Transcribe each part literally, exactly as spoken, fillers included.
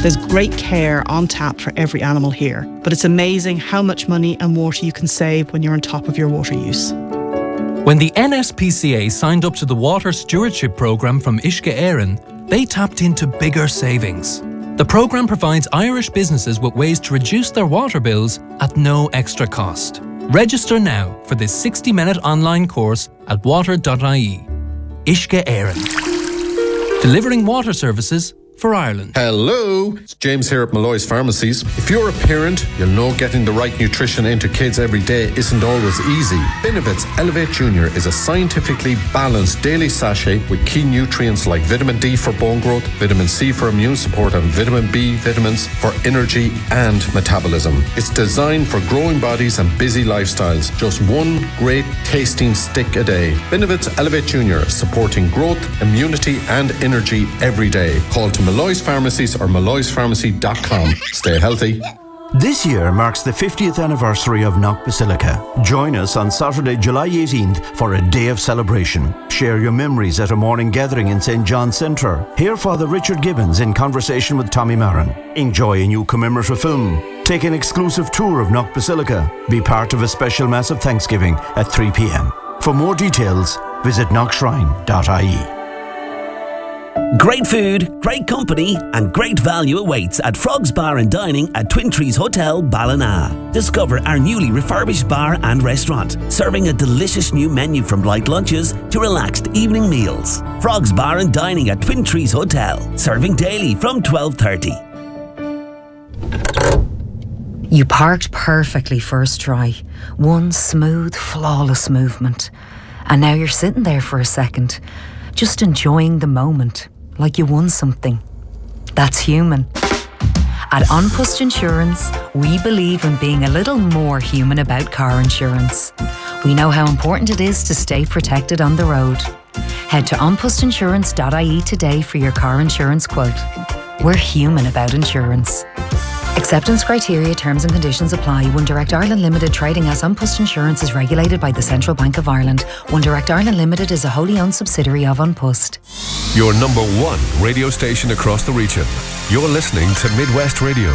There's great care on tap for every animal here, but it's amazing how much money and water you can save when you're on top of your water use. When the N S P C A signed up to the Water Stewardship Programme from Uisce Éireann, they tapped into bigger savings. The programme provides Irish businesses with ways to reduce their water bills at no extra cost. Register now for this sixty minute online course at water dot I E. Uisce Éireann. Delivering water services for Ireland. Hello, it's James here at Malloy's Pharmacies. If you're a parent, you'll know getting the right nutrition into kids every day isn't always easy. Benevit's Elevate Junior is a scientifically balanced daily sachet with key nutrients like vitamin D for bone growth, vitamin C for immune support, and vitamin B vitamins for energy and metabolism. It's designed for growing bodies and busy lifestyles. Just one great tasting stick a day. Benevit's Elevate Junior, supporting growth, immunity and energy every day. Call to Malloy's Pharmacies or malloys pharmacy dot com. Stay healthy. This year marks the fiftieth anniversary of Knock Basilica. Join us on Saturday, July eighteenth for a day of celebration. Share your memories at a morning gathering in Saint John's Centre. Hear Father Richard Gibbons in conversation with Tommy Marin. Enjoy a new commemorative film. Take an exclusive tour of Knock Basilica. Be part of a special Mass of Thanksgiving at three p m. For more details, visit knock shrine dot I E. Great food, great company and great value awaits at Frogs Bar and Dining at Twin Trees Hotel, Ballina. Discover our newly refurbished bar and restaurant, serving a delicious new menu from light lunches to relaxed evening meals. Frogs Bar and Dining at Twin Trees Hotel, serving daily from twelve thirty. You parked perfectly first try. One smooth, flawless movement. And now you're sitting there for a second, just enjoying the moment, like you won something. That's human. At Onpost Insurance, we believe in being a little more human about car insurance. We know how important it is to stay protected on the road. Head to on post insurance dot I E today for your car insurance quote. We're human about insurance. Acceptance criteria, terms and conditions apply. One Direct Ireland Limited, trading as Onpost Insurance, is regulated by the Central Bank of Ireland. One Direct Ireland Limited is a wholly owned subsidiary of Onpost. Your number one radio station across the region. You're listening to Midwest Radio.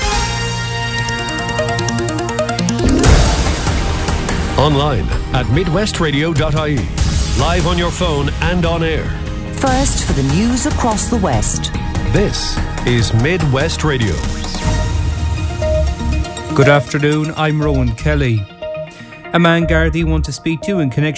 Online at midwest radio dot I E. Live on your phone and on air. First for the news across the West. This is Midwest Radio. Good afternoon, I'm Rowan Kelly. A man Gardaí want to speak to in connection